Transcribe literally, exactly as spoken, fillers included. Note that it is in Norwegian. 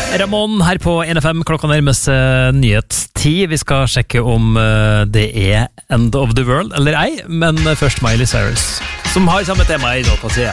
Ramon her på N F M, klokka nærmest nyhetstid. Vi skal sjekke om det er End of the World eller ei, men først Miley Cyrus, som har samme tema i låta si.